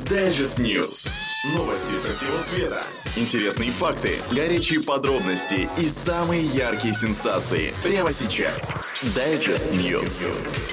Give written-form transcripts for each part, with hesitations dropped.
Digest News. Новости со всего света. Интересные факты, горячие подробности и самые яркие сенсации. Прямо сейчас. Digest News.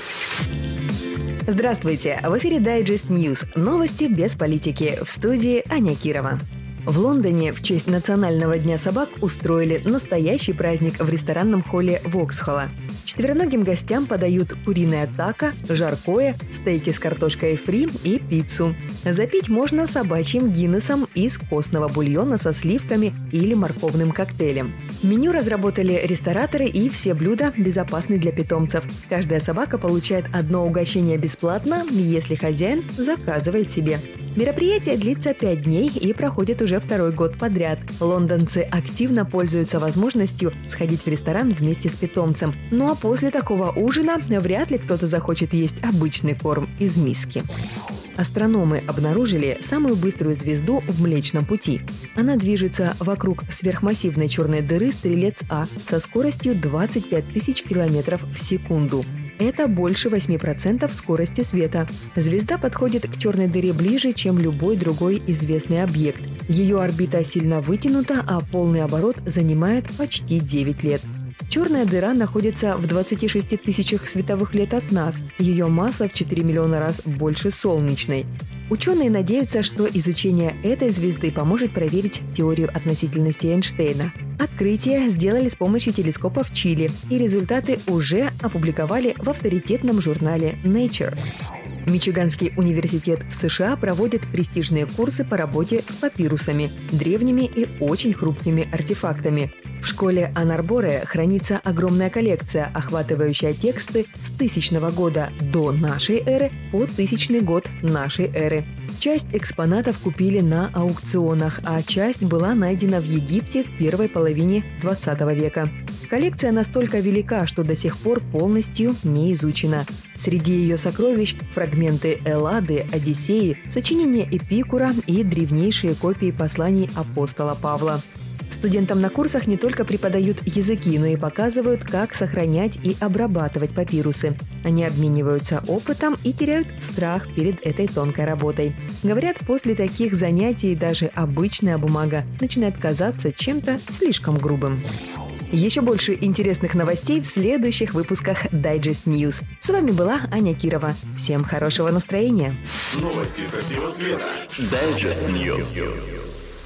Здравствуйте! В эфире Digest News. Новости без политики. В студии Аня Кирова. В Лондоне в честь Национального дня собак устроили настоящий праздник в ресторанном холле Воксхолла. Четвероногим гостям подают куриное тако, жаркое, стейки с картошкой фри и пиццу. Запить можно собачьим гиннесом из костного бульона со сливками или морковным коктейлем. Меню разработали рестораторы, и все блюда безопасны для питомцев. Каждая собака получает одно угощение бесплатно, если хозяин заказывает себе. Мероприятие длится 5 дней и проходит уже второй год подряд. Лондонцы активно пользуются возможностью сходить в ресторан вместе с питомцем. Ну а после такого ужина вряд ли кто-то захочет есть обычный корм из миски. Астрономы обнаружили самую быструю звезду в Млечном Пути. Она движется вокруг сверхмассивной черной дыры Стрелец-А со скоростью 25 тысяч километров в секунду. Это больше 8% скорости света. Звезда подходит к черной дыре ближе, чем любой другой известный объект. Ее орбита сильно вытянута, а полный оборот занимает почти 9 лет. Черная дыра находится в 26 тысячах световых лет от нас. Ее масса в 4 миллиона раз больше солнечной. Ученые надеются, что изучение этой звезды поможет проверить теорию относительности Эйнштейна. Открытие сделали с помощью телескопа в Чили, и результаты уже опубликовали в авторитетном журнале Nature. Мичиганский университет в США проводит престижные курсы по работе с папирусами, древними и очень хрупкими артефактами. В школе Ан-Арборе хранится огромная коллекция, охватывающая тексты с 1000 года до нашей эры по 1000 год нашей эры. Часть экспонатов купили на аукционах, а часть была найдена в Египте в первой половине 20 века. Коллекция настолько велика, что до сих пор полностью не изучена. Среди ее сокровищ – фрагменты Эллады, Одиссеи, сочинения Эпикура и древнейшие копии посланий апостола Павла. Студентам на курсах не только преподают языки, но и показывают, как сохранять и обрабатывать папирусы. Они обмениваются опытом и теряют страх перед этой тонкой работой. Говорят, после таких занятий даже обычная бумага начинает казаться чем-то слишком грубым. Еще больше интересных новостей в следующих выпусках Digest News. С вами была Аня Кирова. Всем хорошего настроения. Новости со всего света. Digest News.